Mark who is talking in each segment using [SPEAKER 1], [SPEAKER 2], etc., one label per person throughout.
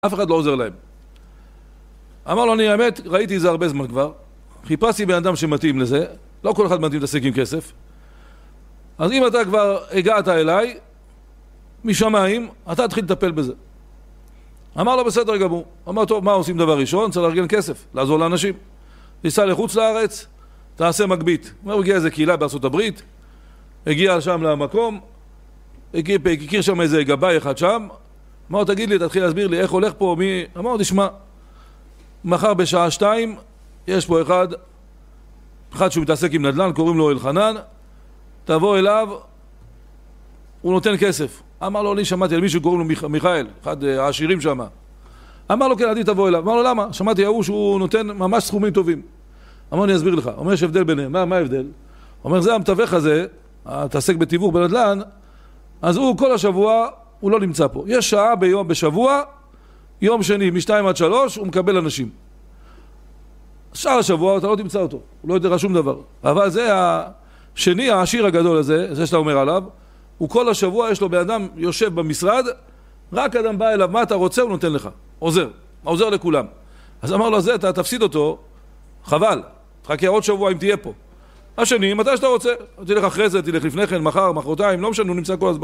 [SPEAKER 1] אף אחד לא עוזר להם. אמר לו, אני האמת, ראיתי זה הרבה זמן כבר, חיפשתי בן אדם שמתאים לזה, לא כל אחד מתאים להתעסק עם כסף, אז אם אתה כבר הגעת אליי, משמיים, אתה תתחיל לטפל בזה. אמר לו, בסדר גמור. אמר, טוב, מה עושים דבר ראשון? צריך לארגן כסף, לעזור לאנשים. ניסה לחוץ לארץ, תעשה מגבית. הוא הגיע איזה קהילה בארצות הברית, הגיע שם למקום, הכיר שם איזה גבאי אחד שם, אמר, תגיד לי, תתחיל להסביר לי איך הולך פה, מי... אמר, תשמע, מחר בשעה 2, יש פה אחד שהוא מתעסק עם נדל"ן, קוראים לו אלחנן, תבוא אליו, הוא נותן כסף. אמר לו, אני שמעתי על מישהו קוראים לו מיכאל, אחד העשירים שם. אמר לו, כן, עדי תבוא אליו. אמר לו, למה? שמעתי ההוא שהוא נותן ממש סכומים טובים. אמר, אני אסביר לך. אומר, יש הבדל ביניהם. מה ההבדל? אומר, זה המתווך הזה, התעסק בתיווך בנדל"ן, אז הוא כל השבוע, הוא לא נמצא פה. יש שעה בשבוע, יום שני, מ-2 עד 3, הוא מקבל אנשים. שאר השבוע אתה לא תמצא אותו, הוא לא יודע שום דבר. אבל זה השני, העשיר הגדול הזה, זה שאתה אומר עליו, הוא כל השבוע יש לו באדם יושב במשרד, רק אדם בא אליו, מה אתה רוצה? הוא נותן לך, עוזר לכולם. אז אמר לו, זה, אתה תפסיד אותו, חבל, תחכה עוד שבוע אם תהיה פה. השני, מתי שאתה רוצה, תלך אחרי זה, תלך לפני כן, מחר, מחרתיים, לא משנה, הוא נמצא כל הזמן.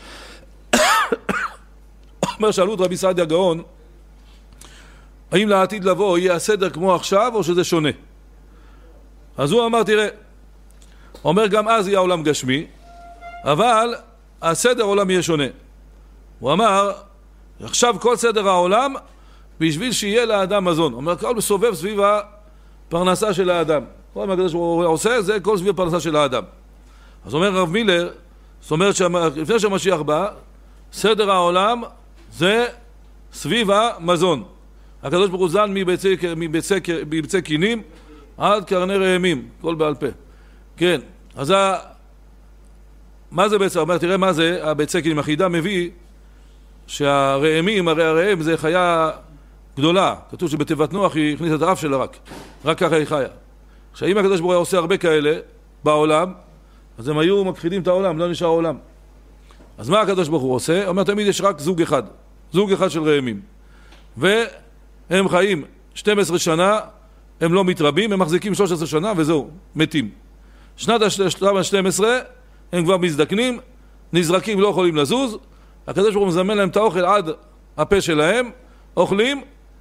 [SPEAKER 1] אומר, שאלו את רבי סעדיה גאון, האם לעתיד לבוא יהיה הסדר כמו עכשיו או שזה שונה? אז הוא אמר, תראה, אומר גם אז יהיה העולם גשמי, אבל הסדר העולם יהיה שונה. הוא אמר, עכשיו כל סדר העולם בשביל שיהיה לאדם מזון. הוא אומר, כל מסובב סביב הפרנסה של האדם. כל מה כזה שהוא עושה, זה כל סביב הפרנסה של האדם. אז אומר רב מילר, זאת אומרת לפני שהמשיח בא, סדר העולם זה סביב המזון. הקדוש ברוך הוא זן מביצי קינים עד קרני רעמים, כל בעל פה. כן, אז מה זה בעצם? אומר, תראה מה זה, הביצי קינים. החידה מביא שהרעמים, הרי הרעם זה חיה גדולה. כתוב שבתיבת נוח היא הכניסה את האף שלה רק ככה היא חיה. כשאם הקדוש ברוך הוא עושה הרבה כאלה בעולם, אז הם היו מכחידים את העולם, לא נשאר העולם. אז מה הקדוש ברוך הוא עושה? אומר, תמיד יש רק זוג אחד של רעמים. והם חיים 12 שנה, הם לא מתרבים, הם מחזיקים 13 שנה וזהו, מתים. שנת ה-12 הם כבר מזדקנים, נזרקים, לא יכולים לזוז, הקדוש ברוך הוא מזמן להם את האוכל עד הפה שלהם, אוכלים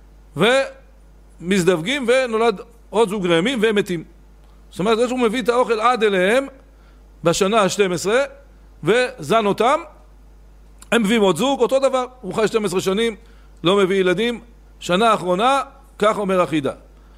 [SPEAKER 1] ומזדווגים ונולד עוד זוג רעמים והם מתים. זאת אומרת, הקדוש ברוך הוא מביא את האוכל עד אליהם בשנה ה-12 וזן אותם, הם מביאים עוד זוג, אותו דבר, הוא חי 12 שנים, לא מביא ילדים, שנה האחרונה, כך אומר החידה.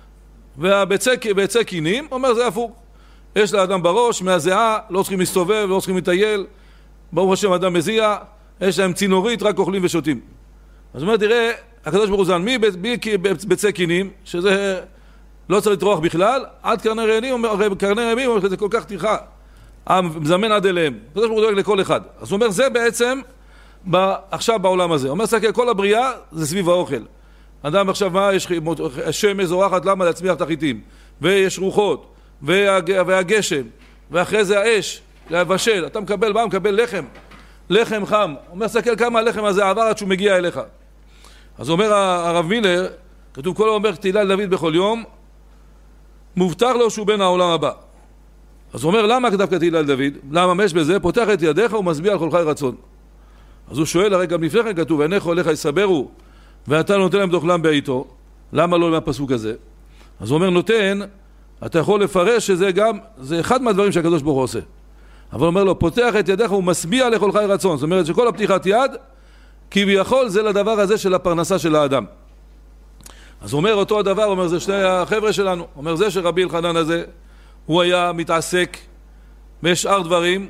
[SPEAKER 1] והביצי קינים, אומר זה הפוך. יש לאדם בראש, מהזיעה, לא צריכים להסתובב, לא צריכים לטייל, ברוך השם אדם מזיע, יש להם צינורית, רק אוכלים ושותים. אז אומר, תראה, הקדוש ברוך הוא זן, ביצי קינים, שזה לא צריך לטרוח בכלל, עד קרני רעמים, אומר, זה כל כך טרחה, מזמן עד אליהם. הקדוש ברוך הוא דואג לכל אחד. אז הוא אומר, זה בעצם עכשיו בעולם הזה. אומר, סתכל, כל הבריאה זה סביב האוכל. אדם עכשיו מה, יש שמש זורחת, למה להצמיח את החיטים? ויש רוחות, והגשם, ואחרי זה האש, לבשל. אתה מקבל, מה? מקבל לחם חם. אומר, סתכל כמה הלחם הזה עבר עד שהוא מגיע אליך. אז אומר הרב מילר, כתוב כל אומר תהילה לדוד בכל יום, מובטח לו שהוא בן העולם הבא. אז הוא אומר, למה כתב תהילה לדוד? למה יש בזה? פותח את ידיך ומשביע על כל חי רצון. אז הוא שואל, הרי גם לפני כן כתוב, עיניך אליך יסברו, ואתה נותן להם תאכלם בעיתו. למה לא מהפסוק הזה? אז הוא אומר, נותן, אתה יכול לפרש שזה גם, זה אחד מהדברים שהקדוש ברוך הוא עושה. אבל הוא אומר לו, פותח את ידיך ומשביע לכל חי רצון. זאת אומרת שכל הפתיחת יד, כביכול זה לדבר הזה של הפרנסה של האדם. אז הוא אומר אותו הדבר, הוא אומר, זה שני החבר'ה שלנו. הוא אומר, זה שרבי אלחנן הזה, הוא היה מתעסק בשאר דברים,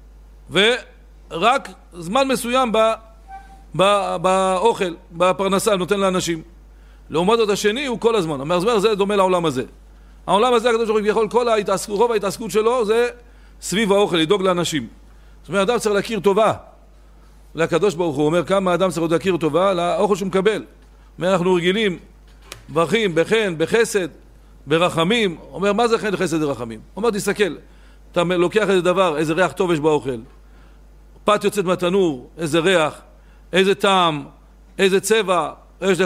[SPEAKER 1] ורק זמן מסוים באוכל, בפרנסה, נותן לאנשים. לעומת זאת השני הוא כל הזמן. אומר, זה דומה לעולם הזה. העולם הזה, הקדוש ברוך הוא כביכול, רוב ההתעסקות שלו זה סביב האוכל, לדאוג לאנשים. זאת אומרת, אדם צריך להכיר טובה לקדוש ברוך הוא. אומר, כמה אדם צריך להכיר טובה לאוכל שהוא מקבל. אומר, אנחנו רגילים, ברכים, בחן, בחסד, ברחמים. אומר, מה זה חן, חסד ורחמים? אומר, תסתכל, אתה לוקח איזה דבר, איזה ריח טוב יש באוכל, פת יוצאת מהתנור, איזה ריח, איזה טעם, איזה צבע,